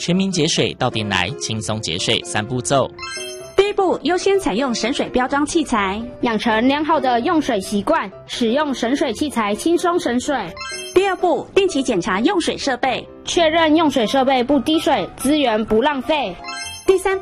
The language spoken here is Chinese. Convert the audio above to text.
全民节水到店来，轻松节水3步骤。 第一步，优先采用省水标章器材， 养成良好的用水习惯，使用省水器材轻松省水。 第二步，定期检查用水设备， 确认用水设备不滴水，资源不浪费。 第三